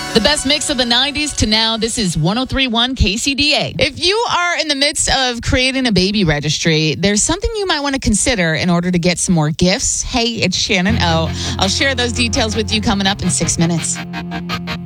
The best mix of the 90s to now. This is 103.1 KCDA. If you are in the midst of creating a baby registry, there's something you might want to consider in order to get some more gifts. Hey, it's Shannon O. I'll share those details with you coming up in 6 minutes.